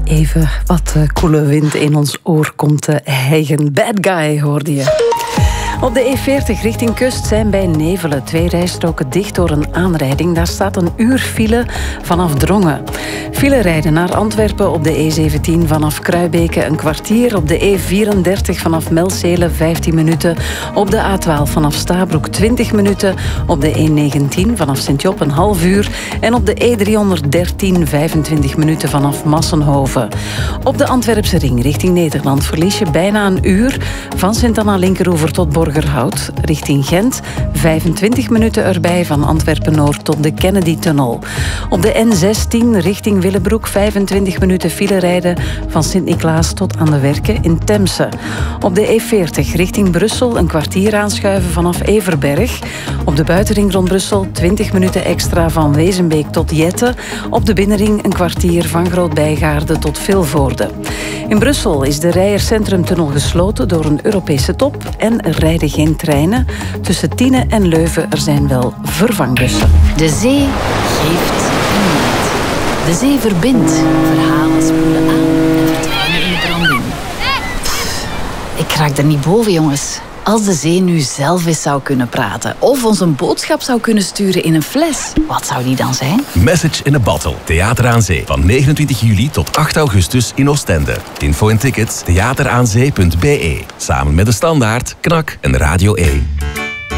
Even wat koele wind in ons oor komt te hijgen. Bad Guy hoorde je. Op de E40 richting kust zijn bij Nevelen 2 rijstroken dicht door een aanrijding. Daar staat een uur file vanaf Drongen. File rijden naar Antwerpen op de E17 vanaf Kruibeke een kwartier. Op de E34 vanaf Melzele 15 minuten. Op de A12 vanaf Stabroek 20 minuten. Op de E19 vanaf Sint-Job een half uur. En op de E313 25 minuten vanaf Massenhoven. Op de Antwerpse ring richting Nederland verlies je bijna een uur. Van Sint-Anna-Linkeroever tot Borgerhout richting Gent. 25 minuten erbij van Antwerpen-Noord tot de Kennedy-tunnel. Op de N16 richting Willebroek 25 minuten file rijden van Sint-Niklaas tot aan de Werken in Temse. Op de E40 richting Brussel een kwartier aanschuiven vanaf Everberg. Op de buitenring rond Brussel 20 minuten extra van Wezenbeek tot Jette. Op de binnenring een kwartier van Groot-Bijgaarde tot Vilvoorde. In Brussel is de Rijer-Centrumtunnel gesloten door een Europese top en er rijden geen treinen. Tussen Tiene en Leuven er zijn wel vervangbussen. De zee geeft en neemt. De zee verbindt. Verhalen spoelen aan en verdwijnen in de branding. Ik raak er niet boven, jongens. Als de zee nu zelf eens zou kunnen praten of ons een boodschap zou kunnen sturen in een fles, wat zou die dan zijn? Message in a Bottle. Theater aan Zee. Van 29 juli tot 8 augustus in Oostende. Info en tickets theateraanzee.be. Samen met De Standaard, KNAK en Radio 1.